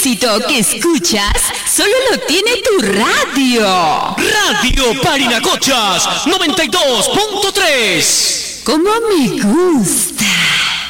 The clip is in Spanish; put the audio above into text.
éxito que escuchas solo lo tiene tu radio. Radio Parinacochas 92.3. Como me gusta.